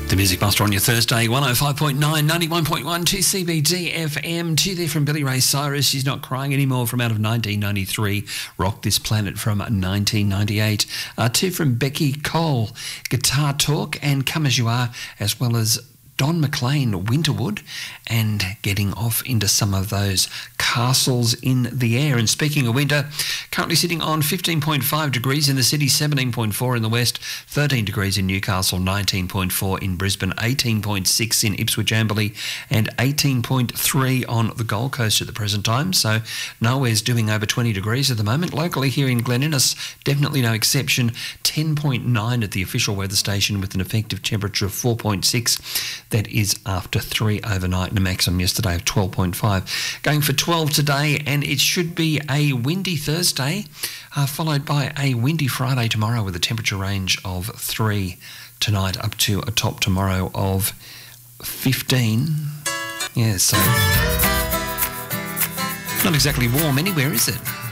The Music Master on your Thursday, 105.9, 91.1 to CBD FM. Two there from Billy Ray Cyrus, She's Not Crying Anymore from out of 1993. Rock This Planet from 1998. Two from Becky Cole, Guitar Talk and Come As You Are, as well as Don McLean, Winterwood, and getting off into some of those castles in the air. And speaking of winter, currently sitting on 15.5 degrees in the city, 17.4 in the west, 13 degrees in Newcastle, 19.4 in Brisbane, 18.6 in Ipswich Amberley, and 18.3 on the Gold Coast at the present time. So nowhere's doing over 20 degrees at the moment. Locally here in Glen Innes, definitely no exception, 10.9 at the official weather station with an effective temperature of 4.6. That is after 3 overnight and a maximum yesterday of 12.5. Going for 12 today, and it should be a windy Thursday, followed by a windy Friday tomorrow with a temperature range of 3 tonight up to a top tomorrow of 15. Yeah, so not exactly warm anywhere, is it?